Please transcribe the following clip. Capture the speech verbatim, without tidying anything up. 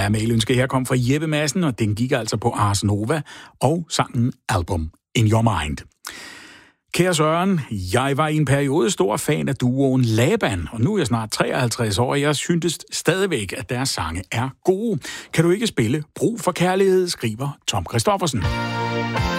Ja, mailønske her kom fra Jeppe Madsen, og den gik altså på Ars Nova og sangen Album in Your Mind. Kære Søren, jeg var i en periode stor fan af duoen Laban, og nu er jeg snart treoghalvtreds år, og jeg synes stadigvæk, at deres sange er gode. Kan du ikke spille Brug for kærlighed, skriver Tom Christoffersen.